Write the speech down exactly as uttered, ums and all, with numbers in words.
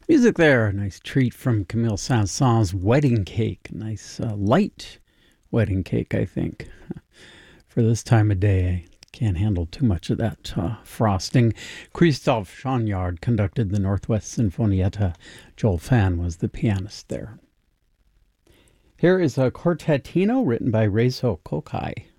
Music there, a nice treat from Camille Saint-Saëns' Wedding Cake. Nice uh, light wedding cake, I think, for this time of day. Can't handle too much of that uh, frosting. Christophe Chagnard conducted the Northwest Sinfonietta. Joel Fan was the pianist there. Here is a quartetino written by Reizo Kokai.